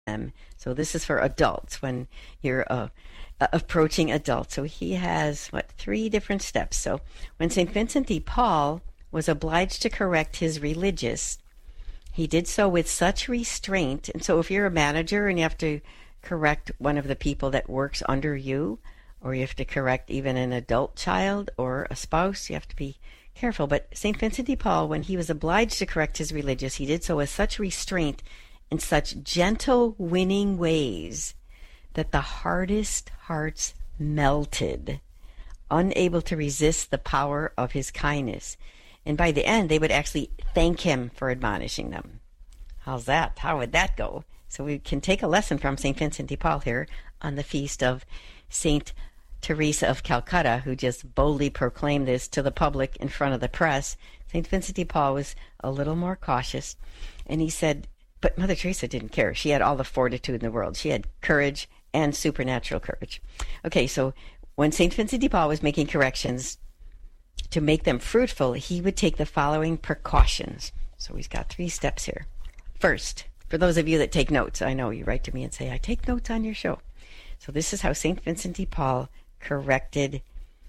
them. So this is for adults when you're approaching adults. So he has, three different steps. So when St. Vincent de Paul was obliged to correct his religious, he did so with such restraint. And so if you're a manager and you have to correct one of the people that works under you, or you have to correct even an adult child or a spouse, you have to be careful. But St. Vincent de Paul, when he was obliged to correct his religious, he did so with such restraint in such gentle, winning ways that the hardest hearts melted, unable to resist the power of his kindness. And by the end, they would actually thank him for admonishing them. How's that? How would that go? So we can take a lesson from St. Vincent de Paul here on the feast of St. Teresa of Calcutta, who just boldly proclaimed this to the public in front of the press. St. Vincent de Paul was a little more cautious, and he said, but Mother Teresa didn't care. She had all the fortitude in the world. She had courage and supernatural courage. Okay, so when St. Vincent de Paul was making corrections, to make them fruitful, he would take the following precautions. So he's got 3 steps here. First, for those of you that take notes, I know you write to me and say, I take notes on your show. So this is how St. Vincent de Paul corrected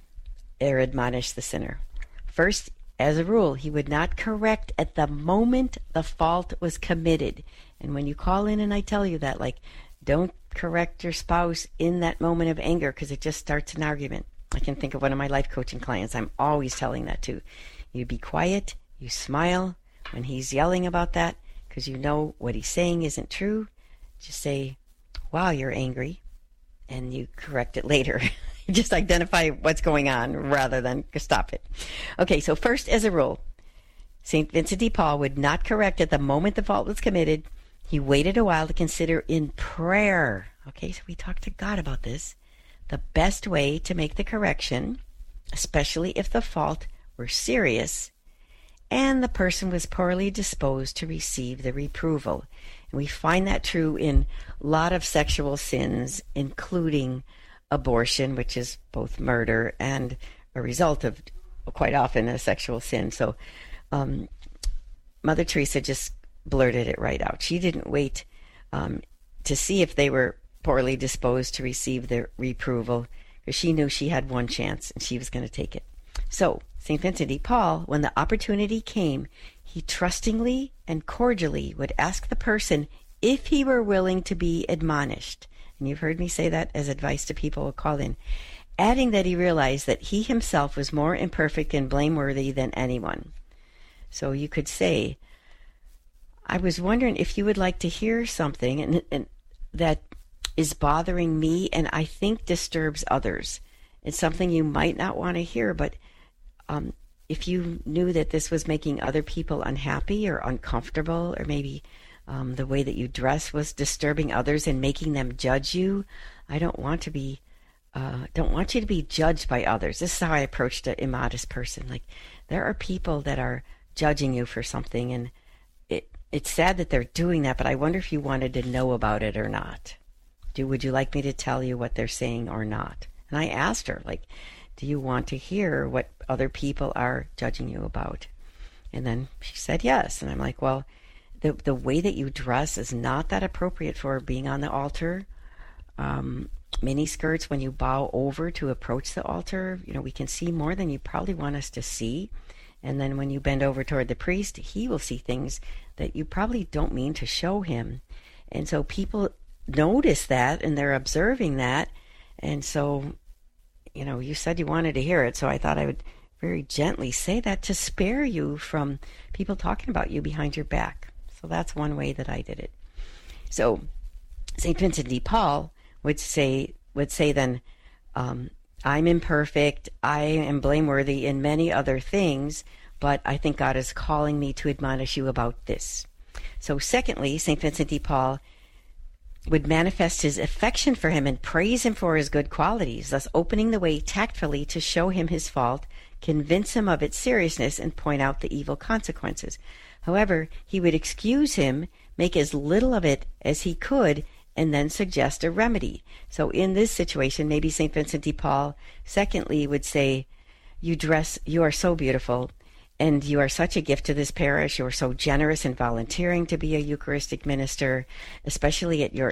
or admonished the sinner. First, as a rule, he would not correct at the moment the fault was committed. And when you call in and I tell you that, don't correct your spouse in that moment of anger because it just starts an argument. I can think of one of my life coaching clients. I'm always telling that too. You be quiet, you smile when he's yelling about that because you know what he's saying isn't true. Just say, wow, you're angry, and you correct it later. Just identify what's going on rather than stop it. Okay, so first, as a rule, St. Vincent de Paul would not correct at the moment the fault was committed. He waited a while to consider in prayer. Okay, so we talked to God about this. The best way to make the correction, especially if the fault were serious and the person was poorly disposed to receive the reproval. And we find that true in a lot of sexual sins, including abortion, which is both murder and a result of quite often a sexual sin. So Mother Teresa just blurted it right out. She didn't wait to see if they were poorly disposed to receive the reproval, because she knew she had one chance and she was going to take it. So St. Vincent de Paul, when the opportunity came, he trustingly and cordially would ask the person if he were willing to be admonished. And you've heard me say that as advice to people who call in, adding that he realized that he himself was more imperfect and blameworthy than anyone. So you could say, I was wondering if you would like to hear something and that is bothering me and I think disturbs others. It's something you might not want to hear, but if you knew that this was making other people unhappy or uncomfortable, or maybe the way that you dress was disturbing others and making them judge you, I don't want you to be judged by others. This is how I approached an immodest person. There are people that are judging you for something, and it's sad that they're doing that, but I wonder if you wanted to know about it or not. Would you like me to tell you what they're saying or not? And I asked her, do you want to hear what other people are judging you about? And then she said yes. And I'm like, well, the way that you dress is not that appropriate for being on the altar. Mini skirts, when you bow over to approach the altar, we can see more than you probably want us to see. And then when you bend over toward the priest, he will see things that you probably don't mean to show him. And so people notice that and they're observing that. And so, you said you wanted to hear it, so I thought I would very gently say that to spare you from people talking about you behind your back. So that's one way that I did it. So St. Vincent de Paul would say then, I'm imperfect, I am blameworthy in many other things, but I think God is calling me to admonish you about this. So secondly, St. Vincent de Paul would manifest his affection for him and praise him for his good qualities, thus opening the way tactfully to show him his fault, convince him of its seriousness, and point out the evil consequences. However, he would excuse him, make as little of it as he could, and then suggest a remedy. So in this situation, maybe St. Vincent de Paul, secondly, would say, you are so beautiful, And you are such a gift to this parish. You are so generous in volunteering to be a Eucharistic minister, especially at your